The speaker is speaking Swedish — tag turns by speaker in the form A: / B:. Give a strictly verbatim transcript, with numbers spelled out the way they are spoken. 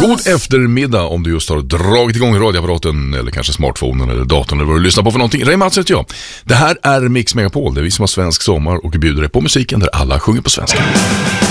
A: God eftermiddag om du just har dragit igång radioapparaten eller kanske smartphonen eller datorn eller vad du lyssnar på för någonting. Ray Mats heter jag. Det här är Mix Megapol, det är vi som har svensk sommar och bjuder dig på musiken där alla sjunger på svenska.